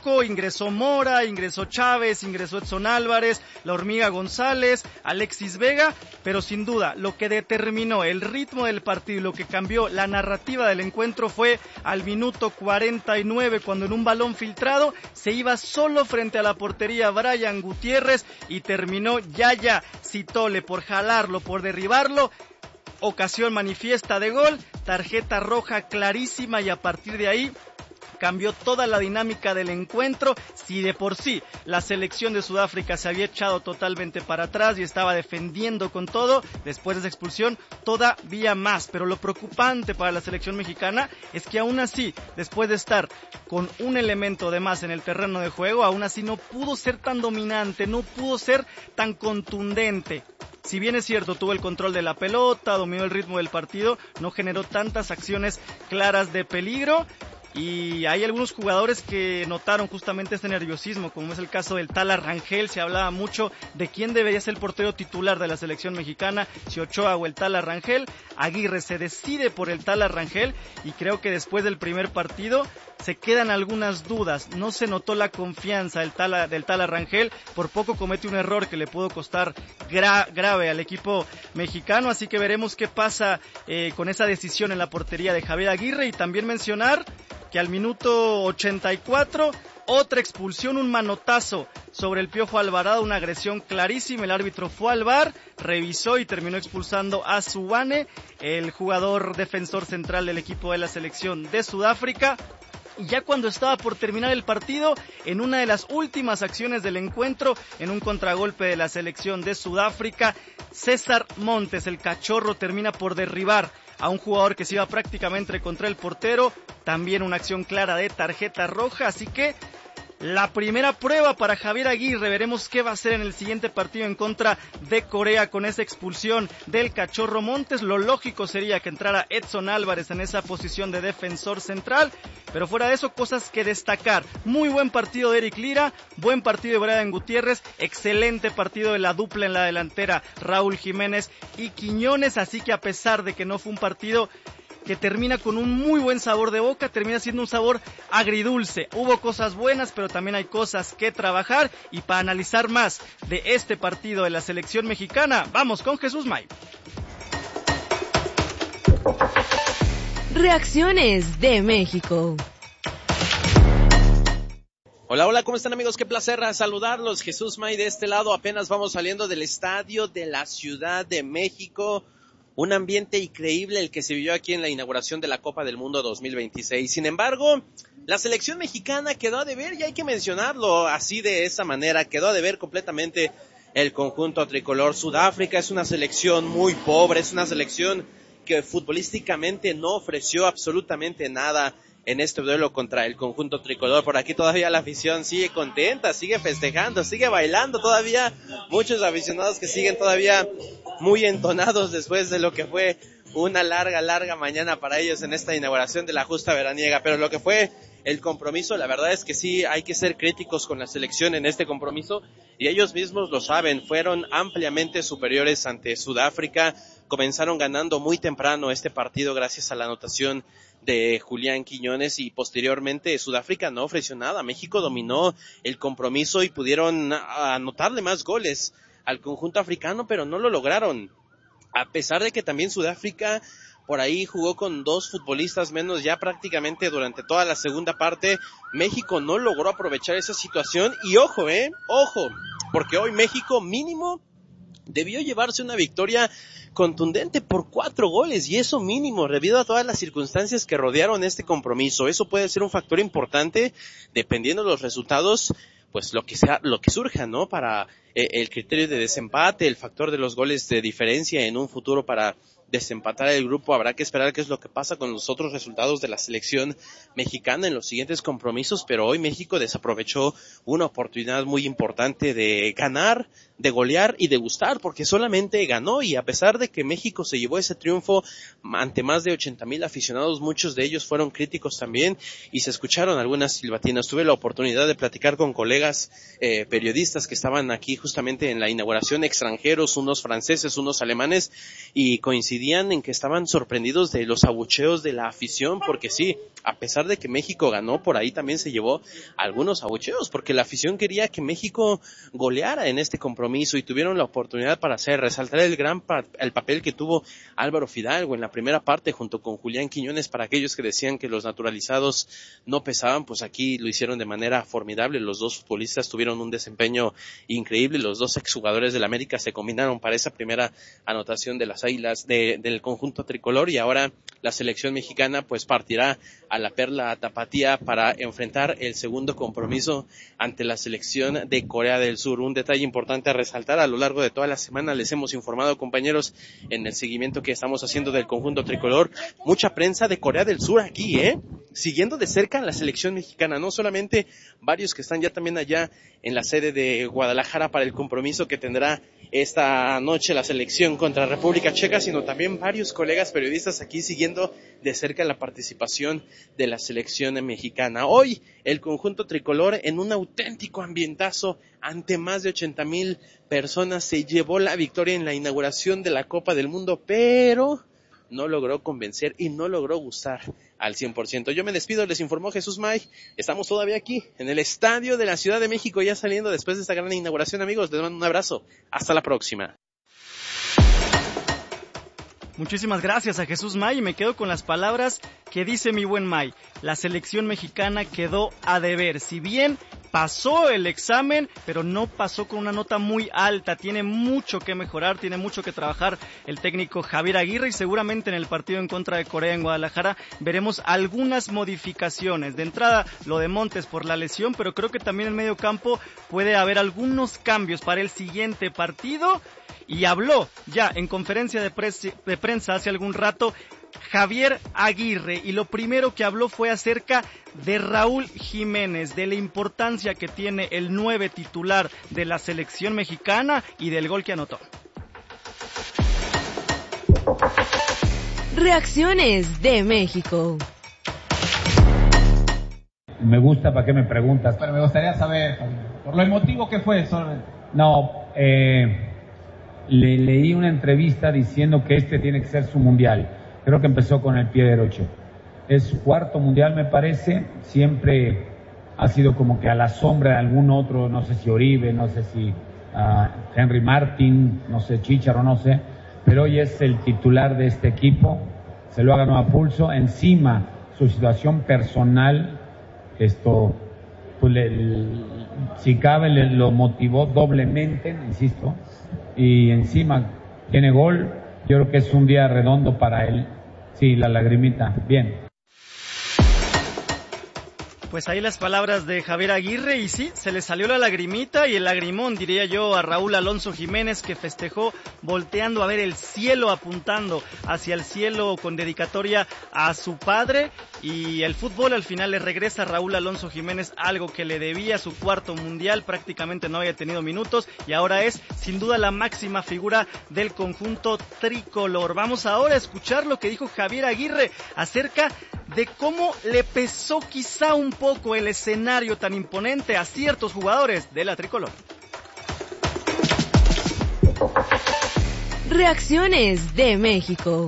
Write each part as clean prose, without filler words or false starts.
poco ingresó Mora, ingresó Chávez, ingresó Edson Álvarez, La Hormiga González, Alexis Vega, pero sin duda lo que determinó el ritmo del partido, lo que cambió la narrativa del encuentro fue al minuto 49, cuando en un balón filtrado se iba solo frente a la portería Brian Gutiérrez y terminó Yaya Citole por jalarlo, por derribarlo. Ocasión manifiesta de gol, tarjeta roja clarísima, y a partir de ahí cambió toda la dinámica del encuentro. Si de por sí la selección de Sudáfrica se había echado totalmente para atrás y estaba defendiendo con todo, después de esa expulsión todavía más. Pero lo preocupante para la selección mexicana es que aún así, después de estar con un elemento de más en el terreno de juego, aún así no pudo ser tan dominante, no pudo ser tan contundente. Si bien es cierto, tuvo el control de la pelota, dominó el ritmo del partido, no generó tantas acciones claras de peligro. Y hay algunos jugadores que notaron justamente este nerviosismo, como es el caso del Tala Rangel. Se hablaba mucho de quién debería ser el portero titular de la selección mexicana, si Ochoa o el Tala Rangel. Aguirre se decide por el Tala Rangel y creo que después del primer partido se quedan algunas dudas. No se notó la confianza del Tala Rangel, por poco comete un error que le pudo costar grave al equipo mexicano, así que veremos qué pasa con esa decisión en la portería de Javier Aguirre. Y también mencionar que al minuto 84, otra expulsión, un manotazo sobre el Piojo Alvarado, una agresión clarísima. El árbitro fue al VAR, revisó y terminó expulsando a Zubane, el jugador defensor central del equipo de la selección de Sudáfrica. Y ya cuando estaba por terminar el partido, en una de las últimas acciones del encuentro, en un contragolpe de la selección de Sudáfrica, César Montes, el cachorro, termina por derribar a un jugador que se iba prácticamente contra el portero. También una acción clara de tarjeta roja, así que la primera prueba para Javier Aguirre. Veremos qué va a hacer en el siguiente partido en contra de Corea con esa expulsión del Cachorro Montes. Lo lógico sería que entrara Edson Álvarez en esa posición de defensor central, pero fuera de eso, cosas que destacar. Muy buen partido de Eric Lira, buen partido de Brian Gutiérrez, excelente partido de la dupla en la delantera, Raúl Jiménez y Quiñones, así que a pesar de que no fue un partido que termina con un muy buen sabor de boca, termina siendo un sabor agridulce. Hubo cosas buenas, pero también hay cosas que trabajar. Y para analizar más de este partido de la selección mexicana, vamos con Jesús May. Reacciones de México. Hola, hola, ¿cómo están, amigos? Qué placer saludarlos. Jesús May de este lado. Apenas vamos saliendo del estadio de la Ciudad de México. Un ambiente increíble el que se vivió aquí en la inauguración de la Copa del Mundo 2026. Sin embargo, la selección mexicana quedó a deber, y hay que mencionarlo así de esa manera, quedó a deber completamente el conjunto tricolor. Sudáfrica es una selección muy pobre, es una selección que futbolísticamente no ofreció absolutamente nada en este duelo contra el conjunto tricolor. Por aquí todavía la afición sigue contenta, sigue festejando, sigue bailando, todavía muchos aficionados que siguen todavía muy entonados después de lo que fue una larga mañana para ellos en esta inauguración de la justa veraniega. Pero lo que fue el compromiso, la verdad es que sí hay que ser críticos con la selección en este compromiso, y ellos mismos lo saben, fueron ampliamente superiores ante Sudáfrica. Comenzaron ganando muy temprano este partido gracias a la anotación de Julián Quiñones, y posteriormente Sudáfrica no ofreció nada. México dominó el compromiso y pudieron anotarle más goles al conjunto africano, pero no lo lograron. A pesar de que también Sudáfrica por ahí jugó con 2 futbolistas menos ya prácticamente durante toda la segunda parte, México no logró aprovechar esa situación. Y ojo, porque hoy México mínimo debió llevarse una victoria contundente por 4 goles, y eso mínimo, debido a todas las circunstancias que rodearon este compromiso. Eso puede ser un factor importante, dependiendo de los resultados, pues lo que surja, ¿no? Para el criterio de desempate, el factor de los goles de diferencia en un futuro para desempatar el grupo. Habrá que esperar qué es lo que pasa con los otros resultados de la selección mexicana en los siguientes compromisos, pero hoy México desaprovechó una oportunidad muy importante de ganar, de golear y de gustar, porque solamente ganó. Y a pesar de que México se llevó ese triunfo ante más de 80,000 aficionados, muchos de ellos fueron críticos también, y se escucharon algunas silbatinas. Tuve la oportunidad de platicar con colegas periodistas que estaban aquí justamente en la inauguración, extranjeros, unos franceses, unos alemanes, y coincidí coincidían en que estaban sorprendidos de los abucheos de la afición, porque sí, a pesar de que México ganó, por ahí también se llevó algunos abucheos, porque la afición quería que México goleara en este compromiso y tuvieron la oportunidad para resaltar el papel que tuvo Álvaro Fidalgo en la primera parte junto con Julián Quiñones. Para aquellos que decían que los naturalizados no pesaban, pues aquí lo hicieron de manera formidable. Los dos futbolistas tuvieron un desempeño increíble, los dos exjugadores del América se combinaron para esa primera anotación de las Águilas del conjunto tricolor, y ahora la selección mexicana pues partirá a la Perla Tapatía para enfrentar el segundo compromiso ante la selección de Corea del Sur. Un detalle importante a resaltar: a lo largo de toda la semana les hemos informado, compañeros, en el seguimiento que estamos haciendo del conjunto tricolor, mucha prensa de Corea del Sur aquí, siguiendo de cerca a la selección mexicana, no solamente varios que están ya también allá en la sede de Guadalajara para el compromiso que tendrá esta noche la selección contra República Checa, sino también varios colegas periodistas aquí siguiendo de cerca la participación de la selección mexicana. Hoy el conjunto tricolor, en un auténtico ambientazo ante más de 80,000 personas, se llevó la victoria en la inauguración de la Copa del Mundo, pero no logró convencer y no logró gustar al 100%. Yo me despido, les informó Jesús May. Estamos todavía aquí en el estadio de la Ciudad de México, ya saliendo después de esta gran inauguración, amigos. Les mando un abrazo. Hasta la próxima. Muchísimas gracias a Jesús May, y me quedo con las palabras que dice mi buen May. La selección mexicana quedó a deber. Si bien pasó el examen, pero no pasó con una nota muy alta. Tiene mucho que mejorar, tiene mucho que trabajar el técnico Javier Aguirre, y seguramente en el partido en contra de Corea en Guadalajara veremos algunas modificaciones. De entrada, lo de Montes por la lesión, pero creo que también en medio campo puede haber algunos cambios para el siguiente partido. Y habló ya en conferencia de prensa hace algún rato Javier Aguirre, y lo primero que habló fue acerca de Raúl Jiménez, de la importancia que tiene el 9 titular de la selección mexicana y del gol que anotó. Reacciones de México. Me gusta, ¿para qué me preguntas? Pero me gustaría saber, por lo emotivo que fue eso. No, le leí una entrevista diciendo que este tiene que ser su mundial. Creo que empezó con el pie derecho. Es su cuarto mundial, me parece. Siempre ha sido como que a la sombra de algún otro, no sé si Oribe, no sé si Henry Martin, no sé, Chícharo, no sé. Pero hoy es el titular de este equipo. Se lo ha ganado a pulso. Encima, su situación personal, esto, pues si cabe, lo motivó doblemente, insisto. Y encima tiene gol. Yo creo que es un día redondo para él. Sí, la lagrimita, bien. Pues ahí las palabras de Javier Aguirre, y sí, se le salió la lagrimita y el lagrimón, diría yo, a Raúl Alonso Jiménez, que festejó volteando a ver el cielo, apuntando hacia el cielo con dedicatoria a su padre. Y el fútbol al final le regresa a Raúl Alonso Jiménez algo que le debía, su cuarto mundial, prácticamente no había tenido minutos y ahora es sin duda la máxima figura del conjunto tricolor. Vamos ahora a escuchar lo que dijo Javier Aguirre acerca de cómo le pesó quizá un poco el escenario tan imponente a ciertos jugadores de la tricolor. Reacciones de México.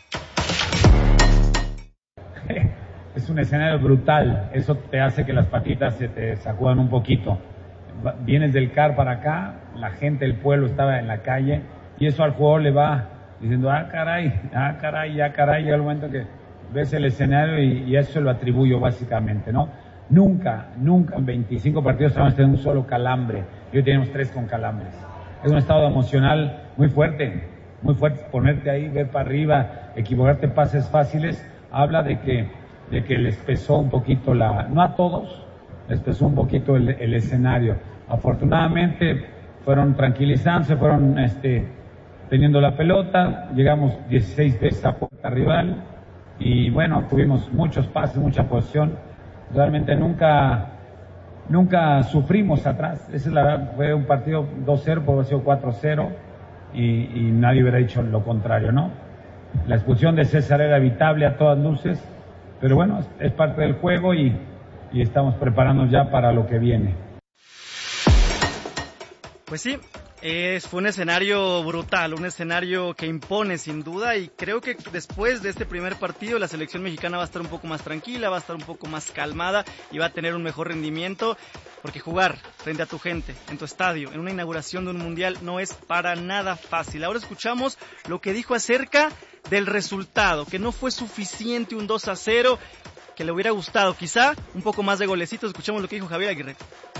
Es un escenario brutal, eso te hace que las patitas se te sacudan un poquito. Vienes del CAR para acá, la gente del pueblo estaba en la calle, y eso al jugador le va diciendo, caray, llega el momento que ves el escenario y eso lo atribuyo básicamente, ¿no? Nunca en 25 partidos hemos tenido un solo calambre, y hoy tenemos 3 con calambres. Es un estado emocional muy fuerte, ponerte ahí, ver para arriba, equivocarte pases fáciles, habla de que les pesó un poquito no a todos, les pesó un poquito el escenario. Afortunadamente fueron tranquilizándose, fueron teniendo la pelota, llegamos 16 veces a puerta rival, y bueno, tuvimos muchos pases, mucha posición, realmente nunca sufrimos atrás. Esa es la verdad, fue un partido 2-0, puede haber sido 4-0, y nadie hubiera dicho lo contrario, ¿no? La expulsión de César era evitable a todas luces, pero bueno, es parte del juego y estamos preparándonos ya para lo que viene. Pues sí, Fue un escenario brutal, un escenario que impone sin duda, y creo que después de este primer partido la selección mexicana va a estar un poco más tranquila, va a estar un poco más calmada y va a tener un mejor rendimiento, porque jugar frente a tu gente, en tu estadio, en una inauguración de un mundial no es para nada fácil. Ahora escuchamos lo que dijo acerca del resultado, que no fue suficiente un 2-0, que le hubiera gustado quizá un poco más de golecitos. Escuchamos lo que dijo Javier Aguirre.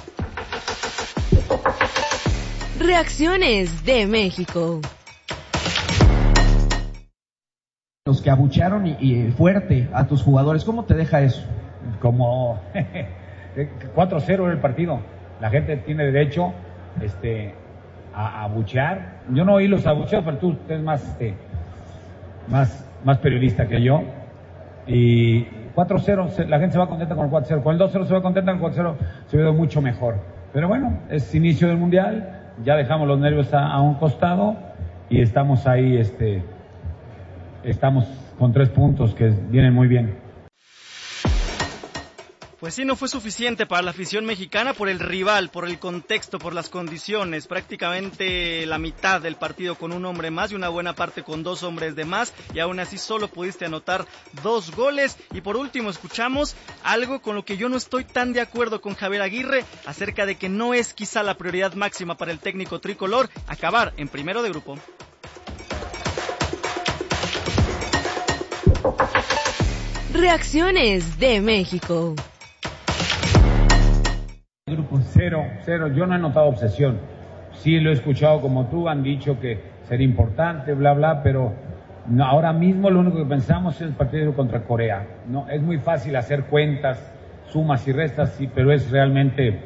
Reacciones de México. Los que abuchearon y fuerte a tus jugadores, ¿cómo te deja eso? Como 4-0 era el partido. La gente tiene derecho a abuchear. Yo no oí los abucheos, pero tú eres más periodista que yo. Y 4-0, la gente se va contenta con el 4-0. Con el 2-0 se va contenta, con el 4-0 se ve mucho mejor. Pero bueno, es inicio del Mundial. Ya dejamos los nervios a un costado y estamos ahí, estamos con 3 puntos que vienen muy bien. Pues sí, no fue suficiente para la afición mexicana por el rival, por el contexto, por las condiciones. Prácticamente la mitad del partido con un hombre más y una buena parte con 2 hombres de más, y aún así solo pudiste anotar 2 goles. Y por último escuchamos algo con lo que yo no estoy tan de acuerdo con Javier Aguirre, acerca de que no es quizá la prioridad máxima para el técnico tricolor acabar en primero de grupo. Reacciones de México. Grupo 0, yo no he notado obsesión. Sí lo he escuchado como tú, han dicho que sería importante, bla, bla, pero no, ahora mismo lo único que pensamos es el partido contra Corea. No, es muy fácil hacer cuentas, sumas y restas, sí, pero es realmente,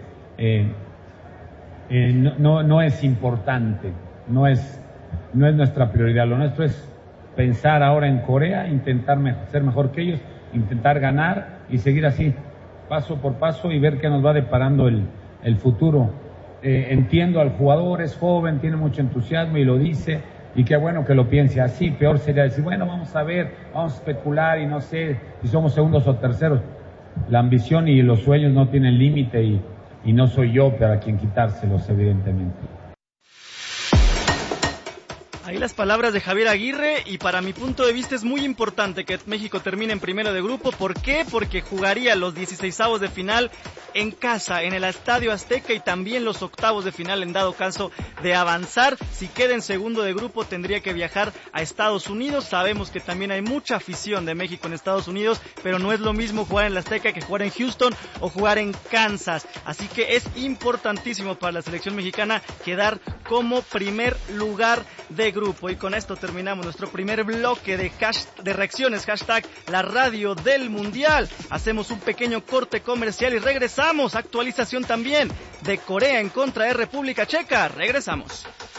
no es importante, no es nuestra prioridad. Lo nuestro es pensar ahora en Corea, intentar ser mejor que ellos, intentar ganar y seguir así, paso por paso, y ver qué nos va deparando el futuro. Entiendo al jugador, es joven, tiene mucho entusiasmo y lo dice, y qué bueno que lo piense así. Peor sería decir, bueno, vamos a ver, vamos a especular y no sé si somos segundos o terceros. La ambición y los sueños no tienen límite y no soy yo para quien quitárselos, evidentemente. Ahí las palabras de Javier Aguirre, y para mi punto de vista es muy importante que México termine en primero de grupo. ¿Por qué? Porque jugaría los 16avos de final en casa, en el Estadio Azteca, y también los octavos de final en dado caso de avanzar. Si queda en segundo de grupo tendría que viajar a Estados Unidos. Sabemos que también hay mucha afición de México en Estados Unidos, pero no es lo mismo jugar en el Azteca que jugar en Houston o jugar en Kansas. Así que es importantísimo para la selección mexicana quedar como primer lugar de grupo. Y con esto terminamos nuestro primer bloque de reacciones, hashtag la radio del mundial. Hacemos un pequeño corte comercial y regresamos. Actualización también de Corea en contra de República Checa. Regresamos.